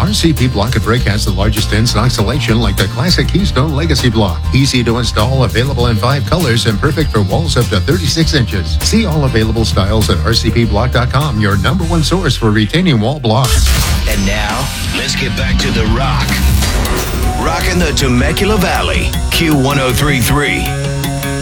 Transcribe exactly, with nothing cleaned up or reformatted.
R C P Block and Brick has the largest in-stock selection like the classic Keystone Legacy Block. Easy to install, available in five colors, and perfect for walls up to thirty-six inches. See all available styles at R C P block dot com, your number one source for retaining wall blocks. And now, let's get back to The Rock. Rocking the Temecula Valley, Q one oh three point three.